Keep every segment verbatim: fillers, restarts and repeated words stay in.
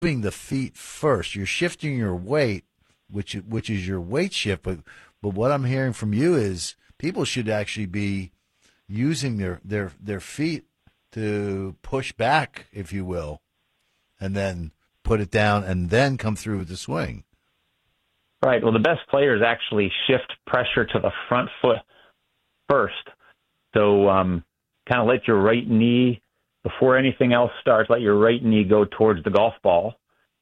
moving the feet first. You're shifting your weight, which which is your weight shift. But but what I'm hearing from you is people should actually be using their their their feet to push back, if you will, and then put it down and then come through with the swing. Right. Well, the best players actually shift pressure to the front foot first. So um, kind of let your right knee, before anything else starts, let your right knee go towards the golf ball.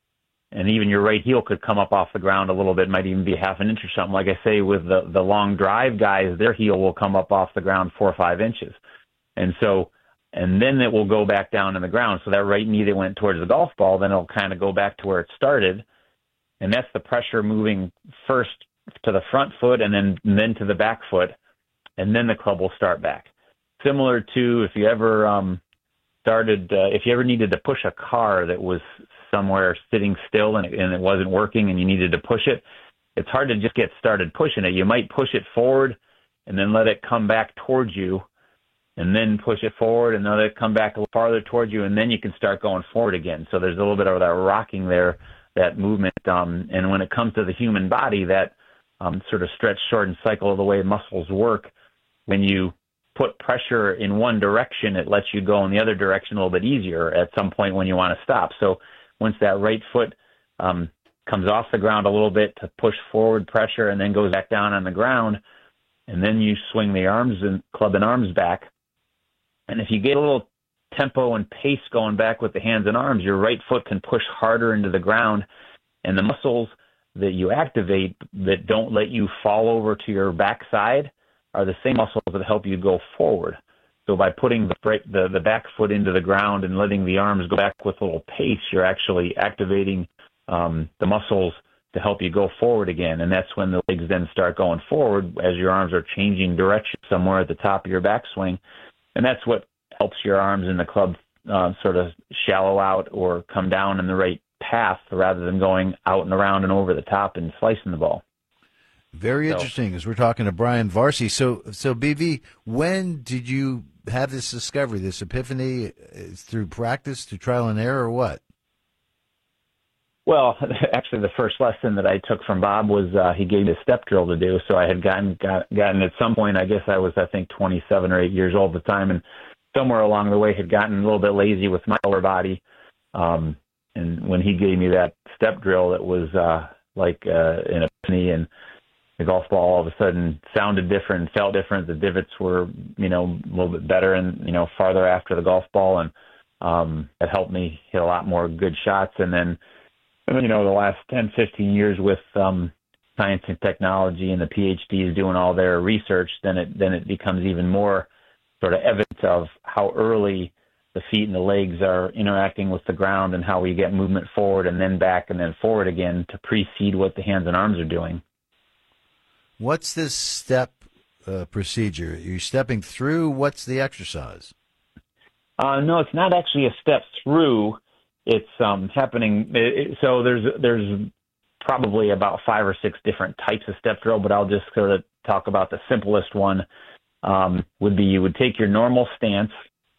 And even your right heel could come up off the ground a little bit, might even be half an inch or something. Like I say, with the, the long drive guys, their heel will come up off the ground four or five inches. And so, and then it will go back down in the ground. So that right knee that went towards the golf ball, then it'll kind of go back to where it started. And that's the pressure moving first to the front foot and then, and then to the back foot. And then the club will start back. Similar to if you ever um, started, uh, if you ever needed to push a car that was somewhere sitting still and it, and it wasn't working and you needed to push it, it's hard to just get started pushing it. You might push it forward and then let it come back towards you, and then push it forward and let it come back a little farther towards you, and then you can start going forward again. So there's a little bit of that rocking there, that movement. Um, and when it comes to the human body, that um, sort of stretch, shorten cycle of the way muscles work, when you put pressure in one direction, it lets you go in the other direction a little bit easier at some point when you want to stop. So once that right foot um, comes off the ground a little bit to push forward pressure and then goes back down on the ground, and then you swing the arms and club and arms back. And if you get a little tempo and pace going back with the hands and arms, your right foot can push harder into the ground, and the muscles that you activate that don't let you fall over to your backside are the same muscles that help you go forward. So by putting the, the the back foot into the ground and letting the arms go back with a little pace, you're actually activating um, the muscles to help you go forward again. And that's when the legs then start going forward as your arms are changing direction somewhere at the top of your backswing. And that's what helps your arms in the club uh, sort of shallow out or come down in the right path rather than going out and around and over the top and slicing the ball. Very so, interesting, as we're talking to Brian Varsey. So, so B V, when did you have this discovery, this epiphany? Through practice, through trial and error, or what? Well, actually, the first lesson that I took from Bob was uh, he gave me a step drill to do. So I had gotten got, gotten at some point, I guess I was, I think, twenty-seven or eight years old at the time, and somewhere along the way had gotten a little bit lazy with my lower body. Um, and when he gave me that step drill, it was uh, like uh, an epiphany, and the golf ball all of a sudden sounded different, felt different. The divots were, you know, a little bit better and, you know, farther after the golf ball. And um, it helped me hit a lot more good shots. And then, you know, the last ten, fifteen years with um, science and technology and the PhDs doing all their research, then it, then it becomes even more sort of evidence of how early the feet and the legs are interacting with the ground and how we get movement forward and then back and then forward again to precede what the hands and arms are doing. What's this step uh, procedure? Are you stepping through? What's the exercise? Uh, no, it's not actually a step through. It's um, happening. It, so there's there's probably about five or six different types of step drill, but I'll just sort of talk about the simplest one. Um, would be you would take your normal stance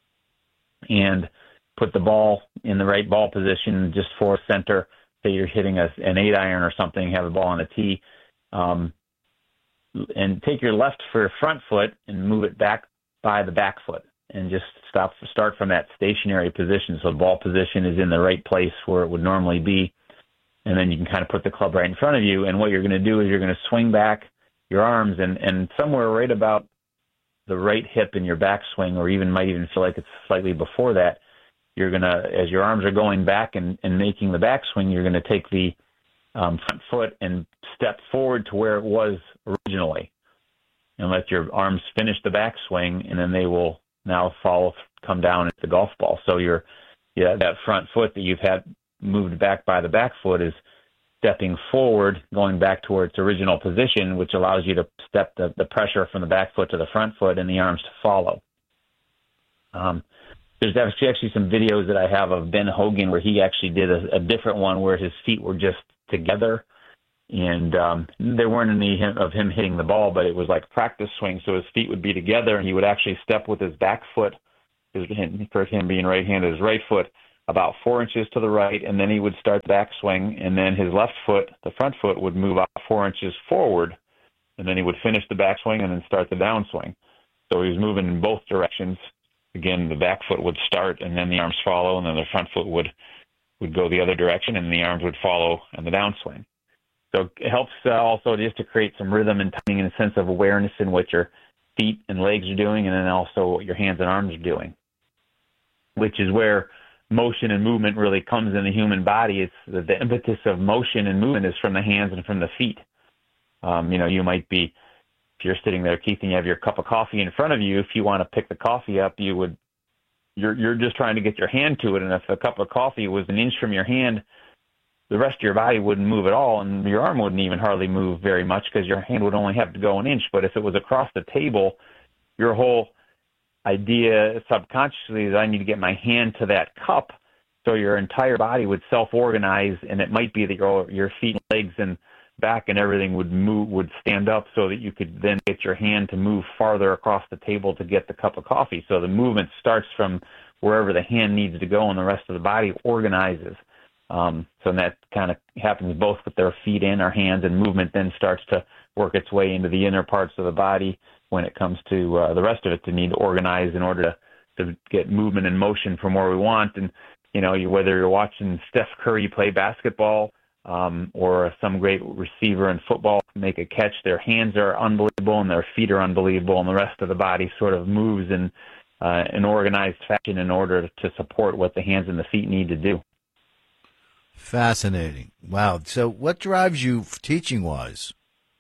and put the ball in the right ball position just for center. Say you're hitting a, an eight iron or something, have the ball on a tee. Um, and take your left for your front foot and move it back by the back foot and just stop, start from that stationary position. So the ball position is in the right place where it would normally be. And then you can kind of put the club right in front of you. And what you're going to do is you're going to swing back your arms and, and somewhere right about the right hip in your backswing, or even might even feel like it's slightly before that, you're going to, as your arms are going back and, and making the backswing, you're going to take the um, front foot and step forward to where it was originally and let your arms finish the backswing, and then they will now follow, come down at the golf ball. So your, yeah, that front foot that you've had moved back by the back foot is stepping forward, going back to its original position, which allows you to step the, the pressure from the back foot to the front foot and the arms to follow. Um, there's actually, actually some videos that I have of Ben Hogan where he actually did a, a different one where his feet were just together, and um, there weren't any of him hitting the ball, but it was like practice swing. So his feet would be together, and he would actually step with his back foot, his, for him being right-handed, his right foot about four inches to the right, and then he would start the backswing, and then his left foot, the front foot, would move out four inches forward, and then he would finish the backswing and then start the downswing. So he was moving in both directions. Again, the back foot would start, and then the arms follow, and then the front foot would, would go the other direction, and the arms would follow in the downswing. So it helps uh, also just to create some rhythm and timing and a sense of awareness in what your feet and legs are doing, and then also what your hands and arms are doing, which is where motion and movement really comes in the human body. It's the, the impetus of motion and movement is from the hands and from the feet. Um, you know, you might be, if you're sitting there, Keith, and you have your cup of coffee in front of you, if you want to pick the coffee up, you would, you're, you're just trying to get your hand to it. And if a cup of coffee was an inch from your hand, the rest of your body wouldn't move at all, and your arm wouldn't even hardly move very much because your hand would only have to go an inch. But if it was across the table, your whole idea subconsciously is I need to get my hand to that cup, so your entire body would self-organize, and it might be that your your feet and legs and back and everything would move, would stand up so that you could then get your hand to move farther across the table to get the cup of coffee. So the movement starts from wherever the hand needs to go, and the rest of the body organizes. Um, so that kind of happens both with their feet and our hands, and movement then starts to work its way into the inner parts of the body when it comes to uh, the rest of it to need to organize in order to, to get movement and motion from where we want. And, you know, you, whether you're watching Steph Curry play basketball um, or some great receiver in football make a catch, their hands are unbelievable and their feet are unbelievable, and the rest of the body sort of moves in uh, an organized fashion in order to support what the hands and the feet need to do. Fascinating. Wow. So what drives you teaching-wise?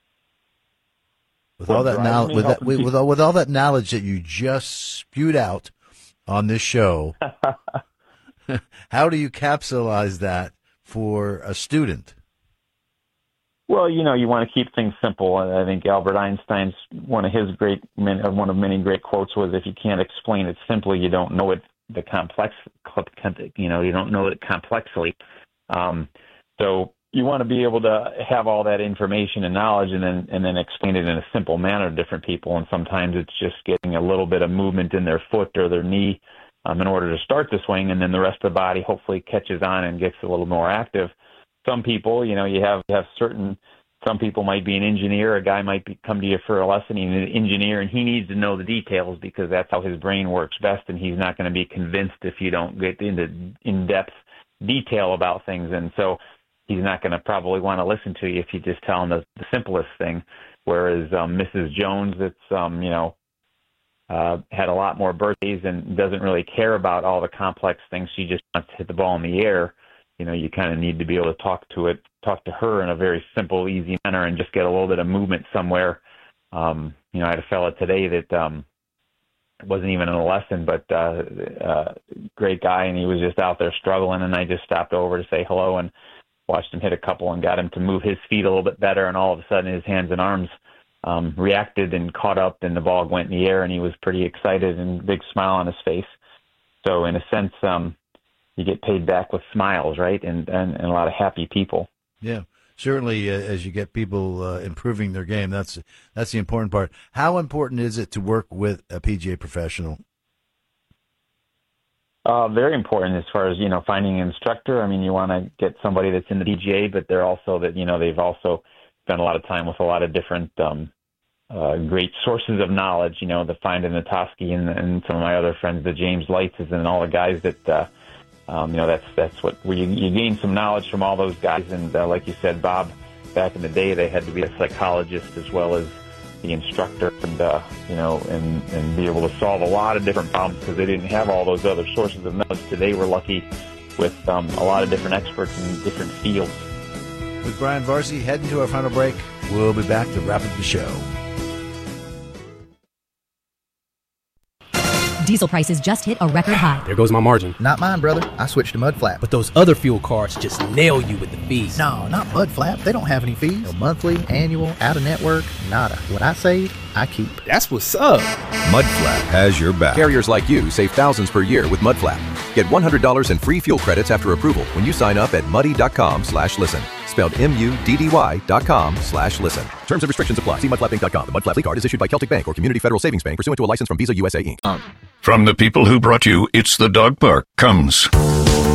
With What all that drives knowledge, me with, that, helping with, teach- with, all, with all that knowledge that you just spewed out on this show, how do you capsulize that for a student? Well, you know, you want to keep things simple. I think Albert Einstein's one of his great, one of many great quotes was, "If you can't explain it simply, you don't know it the complex. You know, you don't know it complexly." Um, so you want to be able to have all that information and knowledge, and then and then explain it in a simple manner to different people. And sometimes it's just getting a little bit of movement in their foot or their knee um, in order to start the swing, and then the rest of the body hopefully catches on and gets a little more active. Some people, you know, you have you have certain. Some people might be an engineer. A guy might be, come to you for a lesson. He's an engineer, and he needs to know the details because that's how his brain works best. And he's not going to be convinced if you don't get into in-depth detail about things, and so he's not going to probably want to listen to you if you just tell him the, the simplest thing. Whereas um, Missus Jones, that's um, you know, uh, had a lot more birthdays and doesn't really care about all the complex things. She just wants to hit the ball in the air. You know, you kind of need to be able to talk to it, talk to her in a very simple, easy manner, and just get a little bit of movement somewhere. Um, you know, I had a fella today that um, wasn't even in a lesson, but uh, uh, great guy, and he was just out there struggling, and I just stopped over to say hello and watched him hit a couple and got him to move his feet a little bit better, and all of a sudden his hands and arms um, reacted and caught up, and the ball went in the air, and he was pretty excited and a big smile on his face. So in a sense, um, you get paid back with smiles, right, and, and, and a lot of happy people. Yeah. Certainly, uh, as you get people uh, improving their game, that's that's the important part. How important is it to work with a P G A professional? Uh, very important as far as, you know, finding an instructor. I mean, you want to get somebody that's in the P G A, but they're also that, you know, they've also spent a lot of time with a lot of different um, uh, great sources of knowledge, you know, the Find and the Natosky and, and some of my other friends, the James Leitzes and all the guys that, uh, Um, you know, that's that's what where you, you gain some knowledge from all those guys. And uh, like you said, Bob, back in the day, they had to be a psychologist as well as the instructor, and uh, you know, and and be able to solve a lot of different problems because they didn't have all those other sources of knowledge. Today, we're lucky with um, a lot of different experts in different fields. With Brian Varsey, heading to our final break. We'll be back to wrap up the show. Diesel prices just hit a record high. There goes my margin. Not mine, brother. I switched to Mudflap. But those other fuel cards just nail you with the fees. No, not Mudflap. They don't have any fees. No monthly, annual, out-of-network, nada. What I save, I keep. That's what's up. Mudflap has your back. Carriers like you save thousands per year with Mudflap. Get one hundred dollars in free fuel credits after approval when you sign up at muddy.com slash listen. Spelled M-U-D-D-Y dot com slash listen. Terms and restrictions apply. See mudflap inc dot com. The Mudflap Fleet Card is issued by Celtic Bank or Community Federal Savings Bank pursuant to a license from Visa U S A Incorporated. From the people who brought you It's the Dog Park comes